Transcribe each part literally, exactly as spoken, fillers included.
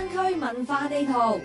灣區文化地圖。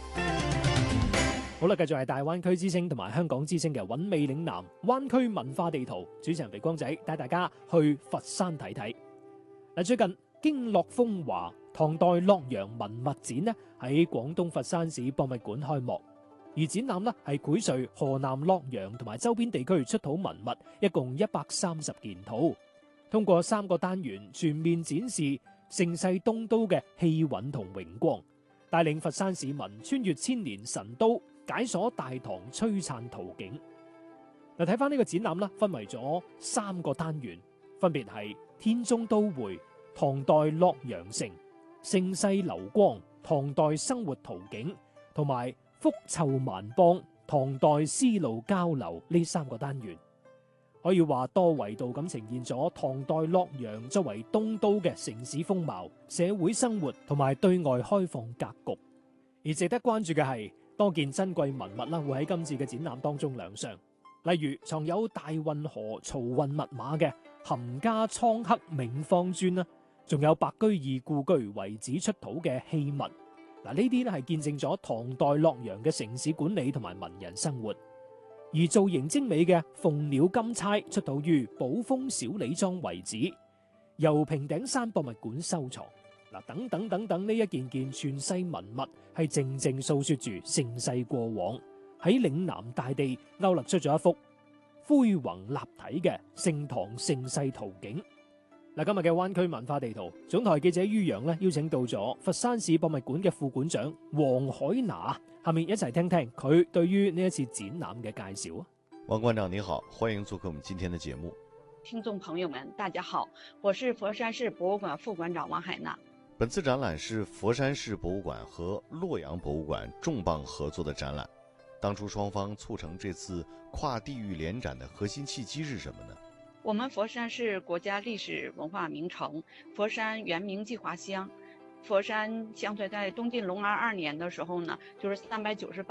好啦，繼續係大灣區之星同埋香港之星嘅韻味嶺南灣區文化地圖，主持人肥光仔帶大家去佛山睇睇。嗱，最近經絡風華唐代洛陽文物展呢喺廣東佛山市博物館開幕，而展覽呢係繪萃河南洛陽同埋周邊地區出土文物，一共一百三十件套，通過三個單元全面展示盛世東都嘅氣韻同榮光，帶領佛山市民穿越千年神都，解鎖大唐璀璨圖景。嗱，睇翻呢個展覽啦，分為咗三個單元，分別係天中都會、唐代洛陽城、盛世流光、唐代生活圖景，同埋福臭萬邦、唐代絲路交流呢三個單元，可以話多維度咁呈現咗唐代洛陽作為東都嘅城市風貌、社會生活同埋對外開放格局。而值得關注嘅係，多件珍貴文物啦，會喺今次嘅展覽當中亮相。例如藏有大運河漕運密碼嘅含家倉刻銘方磚啦，仲有白居易故居遺址出土嘅器物。嗱，呢啲咧係見證咗唐代洛陽嘅城市管理同埋文人生活。而造型精美嘅鳳鳥金釵出土於寶豐小李莊遺址，由平頂山博物館收藏。嗱，等等等等，呢一件件傳世文物係靜靜訴說住盛世過往，喺嶺南大地勾勒出咗一幅恢宏立體嘅盛唐盛世圖景。嗱，今日嘅灣區文化地圖，總台記者于洋咧邀請到咗佛山市博物館嘅副館長黃海拿，下面一齊聽聽佢對於呢一次展覽嘅介紹啊。 王館長你好，歡迎做客我們今天的節目。 聽眾朋友們大家好，我是佛山市博物館副館長王海拿。 本次展覽是佛山市博物館和洛陽博物館重磅合作的展覽，當初雙方促成這次跨地域聯展的核心契機是什麼呢？ 我們佛山是國家歷史文化名城，佛山原名計劃鄉。佛山相對在東晉隆安二年的時候呢，就是三百九十八